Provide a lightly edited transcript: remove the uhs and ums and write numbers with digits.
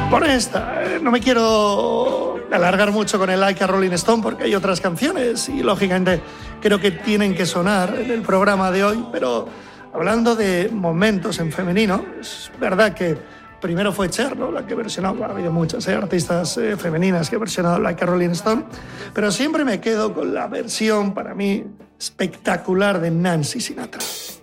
Por esta, no me quiero alargar mucho con el Like a Rolling Stone porque hay otras canciones y lógicamente creo que tienen que sonar en el programa de hoy, pero hablando de momentos en femenino, es verdad que primero fue Cher, ¿no?, la que versionó, bueno, ha habido muchas artistas femeninas que han versionado Like a Rolling Stone, pero siempre me quedo con la versión para mí espectacular de Nancy Sinatra.